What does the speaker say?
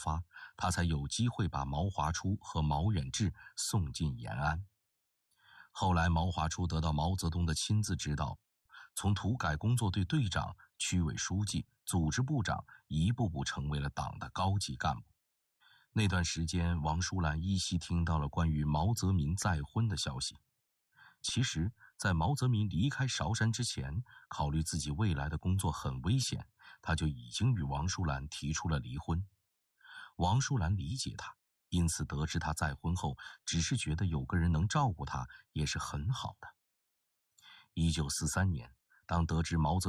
发，他才有机会把毛华初和毛远志送进延安。后来毛华初得到毛泽东的亲自指导，从土改工作队队长、区委书记、组织部长一步步成为了党的高级干部。那段时间，王淑兰依稀听到了关于毛泽民再婚的消息。其实在毛泽民离开韶山之前，考虑自己未来的工作很危险，他就已经与王淑兰提出了离婚。王淑兰理解他，因此得知他再婚后，只是觉得有个人能照顾他也是很好的。1943年，当得知毛泽